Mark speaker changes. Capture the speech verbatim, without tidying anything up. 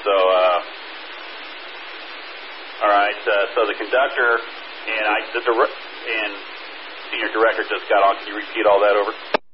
Speaker 1: So, uh, all right. Uh, so the conductor and I, the dir- and senior director just got on. Can you repeat all that over?